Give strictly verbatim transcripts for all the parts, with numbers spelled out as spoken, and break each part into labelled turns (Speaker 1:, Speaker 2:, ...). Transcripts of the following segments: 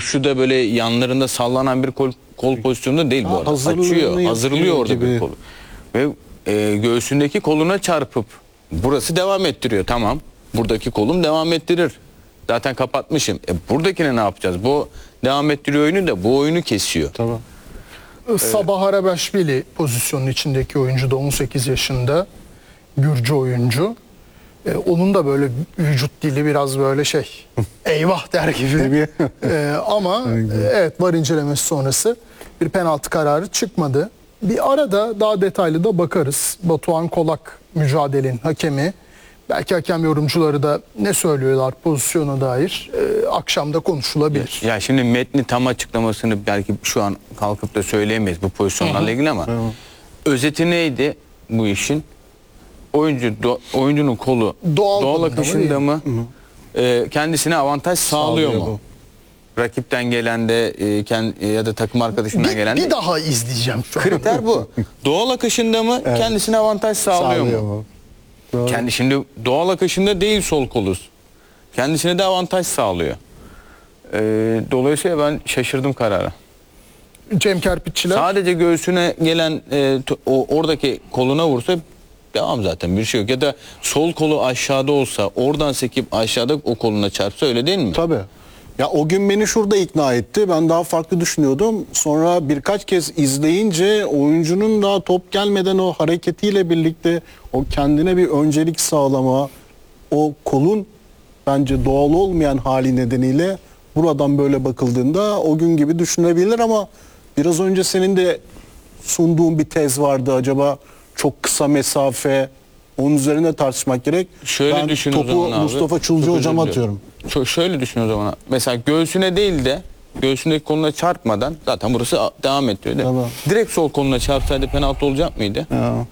Speaker 1: koşuda böyle yanlarında sallanan bir kol, kol pozisyonunda değil bu arada. Açıyor, hazırlıyor orada gibi bir kolu. Ve e, göğsündeki koluna çarpıp burası devam ettiriyor. Tamam, buradaki kolum devam ettirir. Zaten kapatmışım. E, buradakine ne yapacağız? Bu devam ettiriyor oyunu da bu oyunu kesiyor.
Speaker 2: Tamam.
Speaker 3: Sabah Harabeşvili pozisyonun içindeki oyuncu da on sekiz yaşında. Gürcü oyuncu. Ee, onun da böyle vücut dili biraz böyle şey eyvah der gibi. ee, ama e, evet var incelemesi sonrası bir penaltı kararı çıkmadı. Bir arada daha detaylı da bakarız. Batuhan Kolak mücadelenin hakemi. Belki hakem yorumcuları da ne söylüyorlar pozisyona dair e, akşamda konuşulabilir.
Speaker 1: Ya şimdi metni tam açıklamasını belki şu an kalkıp da söyleyemeyiz bu pozisyonlarla ilgili ama hı hı. özeti neydi bu işin? Oyuncu do, oyuncunun kolu doğal, doğal akışında mı? mı? E, kendisine avantaj sağlıyor, sağlıyor mu? Bu. Rakipten gelen de e, kendi, ya da takım arkadaşından
Speaker 3: bir,
Speaker 1: gelen de.
Speaker 3: Bir daha izleyeceğim şu an.
Speaker 1: Kriter bu. Doğal akışında mı? Evet. Kendisine avantaj sağlıyor, sağlıyor mu? mu? Doğru. Kendi şimdi doğal akışında değil sol kolu. Kendisine de avantaj sağlıyor. Ee, dolayısıyla ben şaşırdım karara.
Speaker 3: Cem Kerpiççiler.
Speaker 1: Sadece göğsüne gelen e, o oradaki koluna vursa devam zaten bir şey yok. Ya da sol kolu aşağıda olsa oradan sekip aşağıda o koluna çarpsa öyle değil mi?
Speaker 2: Tabii. Ya o gün beni şurada ikna etti. Ben daha farklı düşünüyordum. Sonra birkaç kez izleyince oyuncunun daha top gelmeden o hareketiyle birlikte o kendine bir öncelik sağlama, o kolun bence doğal olmayan hali nedeniyle buradan böyle bakıldığında o gün gibi düşünebilir ama biraz önce senin de sunduğun bir tez vardı. Acaba çok kısa mesafe, onun üzerine tartışmak gerek.
Speaker 1: Şöyle
Speaker 2: ben
Speaker 1: düşün
Speaker 2: topu
Speaker 1: o zaman abi.
Speaker 2: Mustafa Çulcu hocama atıyorum.
Speaker 1: Çok şöyle düşün o zaman. Mesela göğsüne değil de göğsündeki koluna çarpmadan zaten burası devam ediyor.
Speaker 2: Tamam.
Speaker 1: Direkt sol koluna çarpsaydı penaltı olacak mıydı?
Speaker 2: Ya.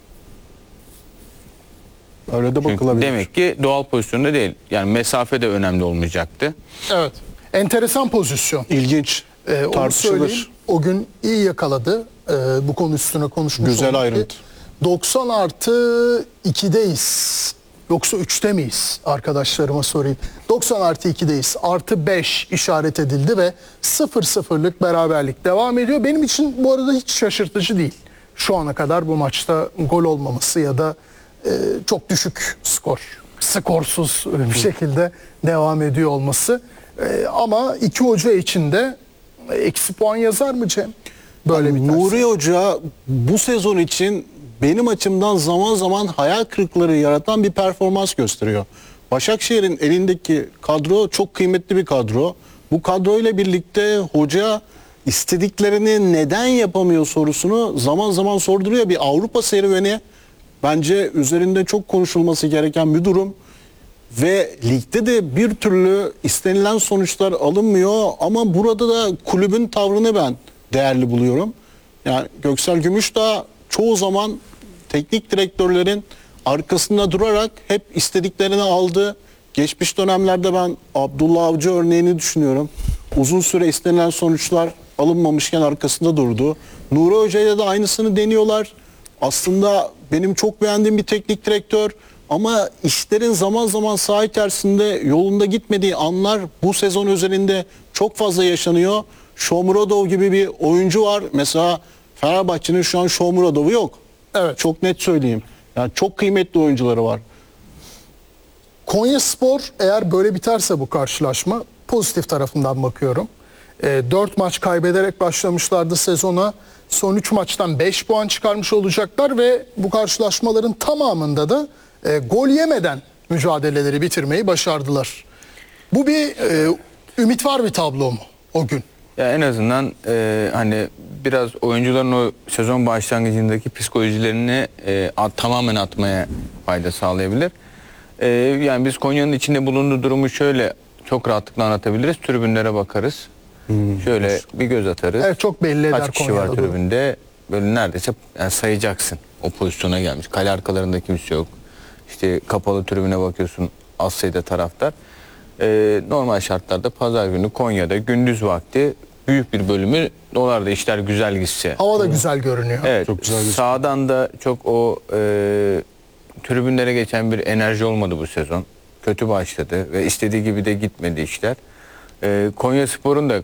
Speaker 2: Öyle de bakılabilir.
Speaker 1: Demek ki doğal pozisyonda değil. Yani mesafe de önemli olmayacaktı.
Speaker 3: Evet. Enteresan pozisyon.
Speaker 2: İlginç.
Speaker 3: Ee, onu söyleyeyim. O gün iyi yakaladı. Ee, bu konu üstüne konuşmuş.
Speaker 2: Güzel ayrıntı.
Speaker 3: doksan artı ikideyiz. Yoksa üçte miyiz? Arkadaşlarıma sorayım. doksan artı ikideyiz. Artı beş işaret edildi ve sıfır sıfırlık beraberlik devam ediyor. Benim için bu arada hiç şaşırtıcı değil. Şu ana kadar bu maçta gol olmaması ya da e, çok düşük skor, skorsuz bir şekilde devam ediyor olması. E, ama iki hoca için de eksi puan yazar mı Cem? Böyle bir
Speaker 2: Nuri Hoca bu sezon için benim açımdan zaman zaman hayal kırıklığı yaratan bir performans gösteriyor. Başakşehir'in elindeki kadro çok kıymetli bir kadro. Bu kadroyla birlikte hoca istediklerini neden yapamıyor sorusunu zaman zaman sorduruyor. Bir Avrupa serüveni bence üzerinde çok konuşulması gereken bir durum. Ve ligde de bir türlü istenilen sonuçlar alınmıyor ama burada da kulübün tavrını ben değerli buluyorum. Yani Göksel Gümüşdağ çoğu zaman teknik direktörlerin arkasında durarak hep istediklerini aldı. Geçmiş dönemlerde ben Abdullah Avcı örneğini düşünüyorum. Uzun süre istenilen sonuçlar alınmamışken arkasında durdu. Nuri Hoca'ya da aynısını deniyorlar. Aslında benim çok beğendiğim bir teknik direktör ama işlerin zaman zaman saha içerisinde yolunda gitmediği anlar bu sezon üzerinde çok fazla yaşanıyor. Shomurodov gibi bir oyuncu var. Mesela Fenerbahçe'nin şu an Shomurodov'u yok.
Speaker 3: Evet.
Speaker 2: Çok net söyleyeyim. Yani çok kıymetli oyuncuları var.
Speaker 3: Konyaspor eğer böyle biterse bu karşılaşma pozitif tarafından bakıyorum. E, dört maç kaybederek başlamışlardı sezona. Son üç maçtan beş puan çıkarmış olacaklar ve bu karşılaşmaların tamamında da e, gol yemeden mücadeleleri bitirmeyi başardılar. Bu bir e, ümit var bir tablo mu o gün?
Speaker 1: Ya en azından e, hani biraz oyuncuların o sezon başlangıcındaki psikolojilerini e, at, tamamen atmaya fayda sağlayabilir. E, yani biz Konya'nın içinde bulunduğu durumu şöyle çok rahatlıkla anlatabiliriz. Tribünlere bakarız. Hmm. Şöyle bir göz atarız.
Speaker 3: Evet, çok belli eder.
Speaker 1: Kaç kişi var tribünde? Böyle neredeyse yani sayacaksın o pozisyona gelmiş. Kale arkalarında kimse yok. İşte kapalı tribüne bakıyorsun, az sayıda taraftar. Ee, normal şartlarda pazar günü Konya'da gündüz vakti büyük bir bölümü dolarda işler güzel gitse.
Speaker 3: Hava da hmm. güzel görünüyor.
Speaker 1: Evet,
Speaker 2: çok güzel.
Speaker 1: Sağdan da çok o e, tribünlere geçen bir enerji olmadı bu sezon. Kötü başladı ve istediği gibi de gitmedi işler. E, Konyaspor'un da